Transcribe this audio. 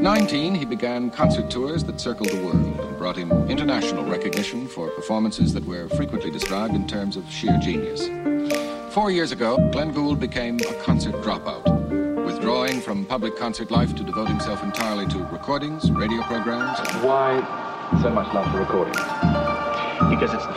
19, he began concert tours that circled the world and brought him international recognition for performances that were frequently described in terms of sheer genius. 4 years ago, Glenn Gould became a concert dropout, withdrawing from public concert life to devote himself entirely to recordings, radio programs. Why so much love for recordings? Because it's the